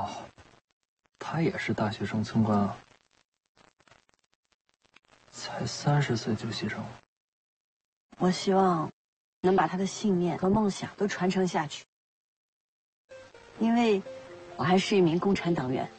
他也是大学生村官啊，才30岁就牺牲了。 我希望能把他的信念和梦想都传承下去，因为我还是一名共产党员。